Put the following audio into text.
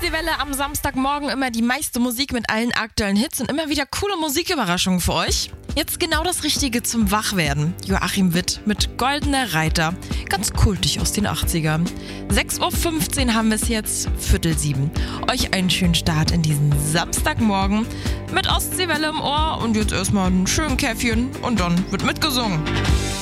Ostseewelle am Samstagmorgen immer die meiste Musik mit allen aktuellen Hits und immer wieder coole Musiküberraschungen für euch. Jetzt genau das Richtige zum Wachwerden. Joachim Witt mit Goldener Reiter. Ganz kultig aus den 80ern. 6.15 Uhr haben wir es jetzt, 6:45. Euch einen schönen Start in diesen Samstagmorgen mit Ostseewelle im Ohr und jetzt erstmal einen schönen Käffchen und dann wird mitgesungen.